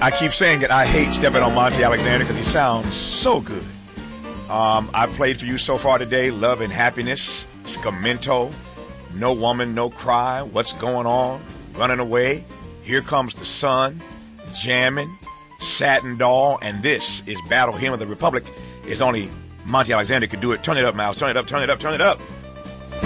I keep saying it. I hate stepping on Monty Alexander because he sounds so good. I played for you so far today. Love and Happiness, Scamento, No Woman, No Cry, What's Going On, Running Away, Here Comes the Sun, Jammin', Satin Doll, and this is Battle Hymn of the Republic. It's only Monty Alexander could do it. Turn it up, Mouse. Turn it up, turn it up, turn it up.